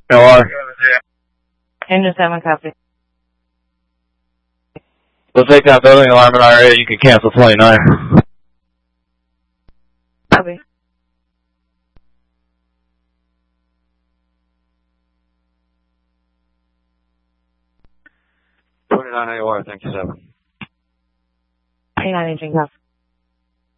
LR. Engine 7, copy. We'll take that building alarm at IRA. You can cancel 29. Copy. $29 AOR, thank you, 7. 29 engine, copy.